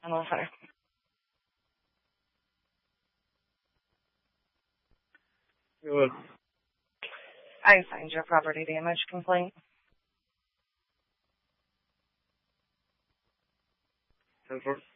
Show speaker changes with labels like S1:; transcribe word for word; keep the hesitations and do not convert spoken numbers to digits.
S1: Hello, Hunter.
S2: Good.
S1: I signed your property damage complaint.
S2: ten four.